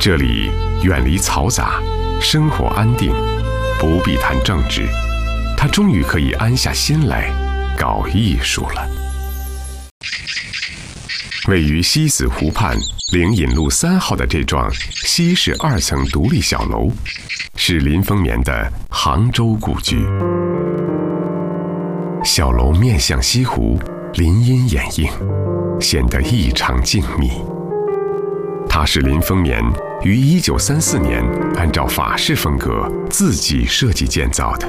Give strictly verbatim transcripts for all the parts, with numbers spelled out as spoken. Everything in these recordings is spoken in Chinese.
这里远离嘈杂，生活安定，不必谈政治，他终于可以安下心来搞艺术了。位于西子湖畔灵隐路三号的这幢西式二层独立小楼，是林风眠的杭州故居。小楼面向西湖，林荫掩映，显得异常静谧。它是林风眠于一九三四年按照法式风格自己设计建造的。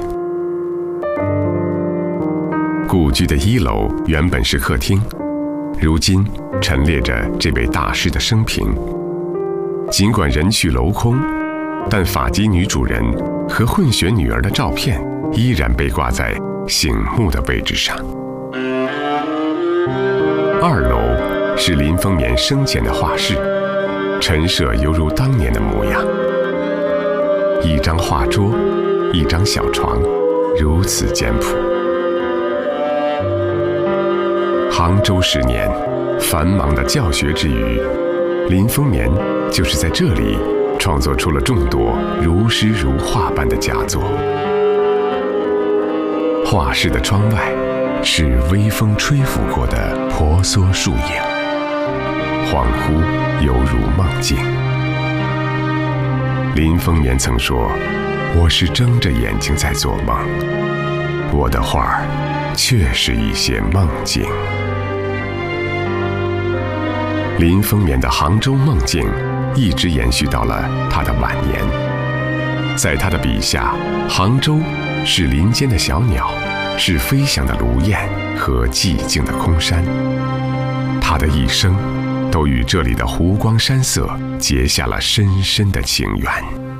故居的一楼原本是客厅，如今陈列着这位大师的生平。尽管人去楼空，但法籍女主人和混血女儿的照片依然被挂在醒目的位置上。二楼是林风眠生前的画室，陈设犹如当年的模样。一张画桌，一张小床，如此简朴。杭州十年，繁忙的教学之余，林风眠就是在这里创作出了众多如诗如画般的佳作。画室的窗外是微风吹拂过的婆娑树影，恍惚犹如梦境。林风眠曾说：“我是睁着眼睛在做梦，我的画儿确是一些梦境。”林风眠的杭州梦境一直延续到了他的晚年。在他的笔下，杭州是林间的小鸟，是飞翔的芦雁和寂静的空山。他的一生都与这里的湖光山色结下了深深的情缘。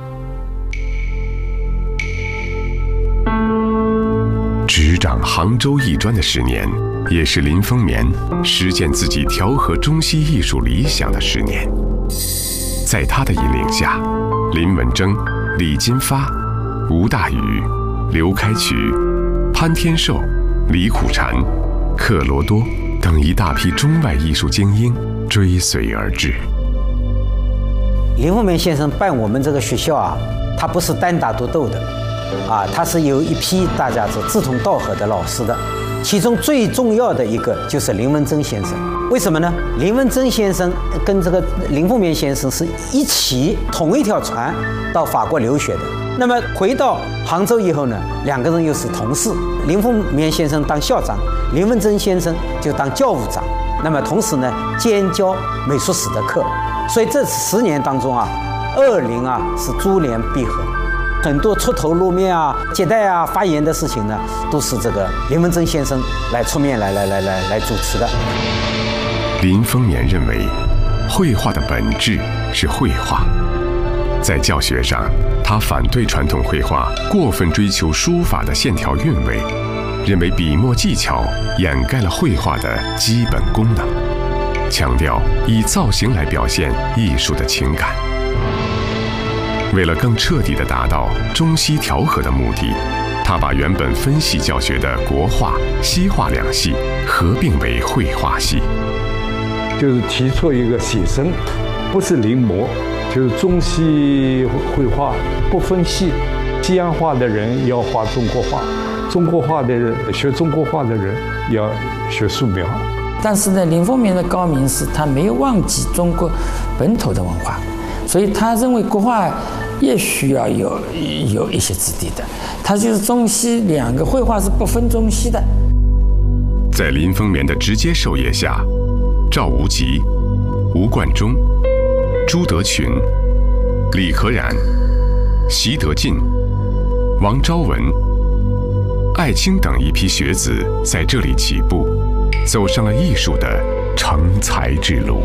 执掌杭州艺专的十年，也是林风眠实践自己调和中西艺术理想的十年。在他的引领下，林文征、李金发、吴大羽、刘开渠、潘天寿、李苦禅、克罗多等一大批中外艺术精英追随而至。 林风眠先生办我们这个学校啊，他不是单打独斗的，啊，他是有一批大家是志同道合的老师的。其中最重要的一个就是林文征先生。为什么呢？林文征先生跟这个林风眠先生是一起同一条船到法国留学的。那么回到杭州以后呢，两个人又是同事。林风眠先生当校长，林文征先生就当教务长。那么同时呢，兼教美术史的课。所以这十年当中啊，二林啊是珠联璧合。很多出头露面啊、接待啊、发言的事情呢，都是这个林文征先生来出面来来来来来主持的。 林风眠认为，绘画的本质是绘画。在教学上，他反对传统绘画过分追求书法的线条韵味，认为笔墨技巧掩盖了绘画的基本功能，强调以造型来表现艺术的情感。为了更彻底地达到中西调和的目的，他把原本分系教学的国画、西画两系合并为绘画系， 就是提出一个写生，不是临摹，就是中西绘画不分系。西洋画的人要画中国画，中国画的人学中国画的人要学素描。 但是呢，林风眠的高明是他没有忘记中国本土的文化。所以他认为国画也需要有有一些质地的，他就是中西两个绘画是不分中西的。 在林风眠的直接授业下，赵无极、吴冠中、朱德群、李可染、习德进、王昭文、艾青等一批学子在这里起步，走上了艺术的成才之路。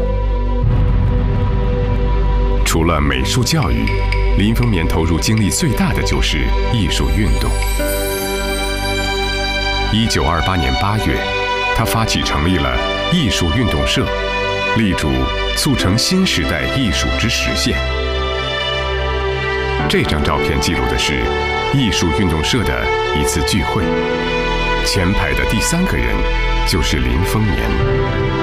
除了美术教育，林风眠投入精力最大的就是艺术运动。一九二八年八月，他发起成立了艺术运动社，力主促成新时代艺术之实现。这张照片记录的是艺术运动社的一次聚会，前排的第三个人就是林风眠。